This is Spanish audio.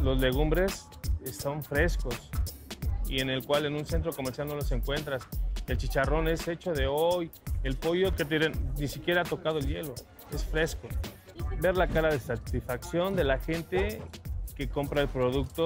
los legumbres son frescos y en el cual en un centro comercial no los encuentras. El chicharrón es hecho de hoy, el pollo que tienen ni siquiera ha tocado el hielo, es fresco. Ver la cara de satisfacción de la gente que compra el producto